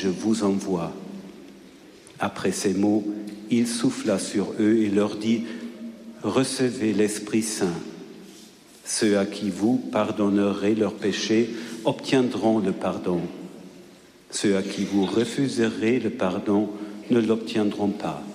je vous envoie. » Après ces mots, il souffla sur eux et leur dit, « Recevez l'Esprit Saint. Ceux à qui vous pardonnerez leurs péchés obtiendront le pardon. Ceux à qui vous refuserez le pardon ne l'obtiendront pas.